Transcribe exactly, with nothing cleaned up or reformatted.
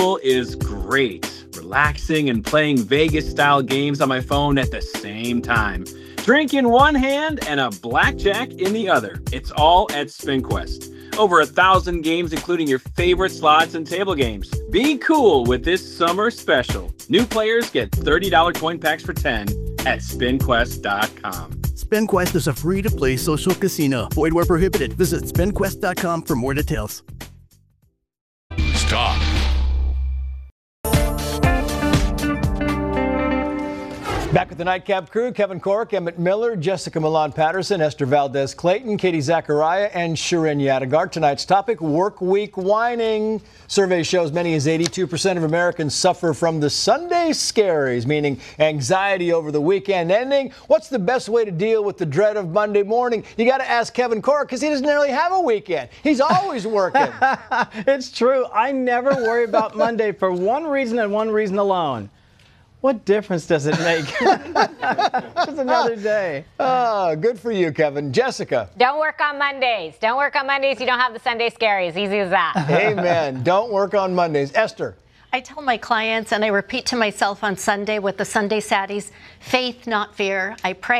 is great. Relaxing and playing Vegas-style games on my phone at the same time. Drink in one hand and a blackjack in the other. It's all at SpinQuest. Over a thousand games, including your favorite slots and table games. Be cool with this summer special. New players get thirty dollars coin packs for ten at spin quest dot com. SpinQuest is a free-to-play social casino. Void where prohibited. Visit spin quest dot com for more details. Stop. Back with the Nightcap crew, Kevin Cork, Emmett Miller, Jessica Milan Patterson, Esther Valdez Clayton, Katie Zachariah, and Shirin Yadigar. Tonight's topic, work week whining. Survey shows many as eighty-two percent of Americans suffer from the Sunday scaries, meaning anxiety over the weekend ending. What's the best way to deal with the dread of Monday morning? You got to ask Kevin Cork because he doesn't really have a weekend. He's always working. It's true. I never worry about Monday for one reason and one reason alone. What difference does it make? Just another day. Oh, good for you, Kevin. Jessica. Don't work on Mondays. Don't work on Mondays. You don't have the Sunday scaries. Easy as that. Amen. Don't work on Mondays. Esther. I tell my clients, and I repeat to myself on Sunday with the Sunday Saddies, faith, not fear. I pray.